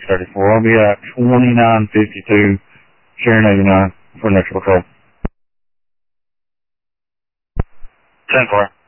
634. I'll be at 2952, Sharon 89 for next patrol. 10-4.